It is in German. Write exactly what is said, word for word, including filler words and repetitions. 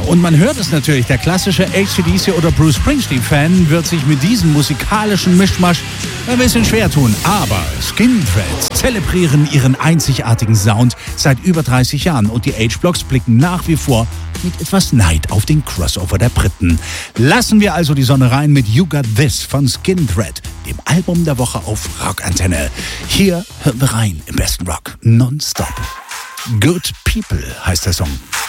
Und man hört es natürlich, der klassische A C D C oder Bruce Springsteen-Fan wird sich mit diesem musikalischen Mischmasch ein bisschen schwer tun. Aber Skin Thread zelebrieren ihren einzigartigen Sound seit über dreißig Jahren und die H-Blocks blicken nach wie vor mit etwas Neid auf den Crossover der Briten. Lassen wir also die Sonne rein mit You Got This von Skin Thread, dem Album der Woche auf Rockantenne. Hier hören wir rein im besten Rock nonstop. Good People heißt der Song.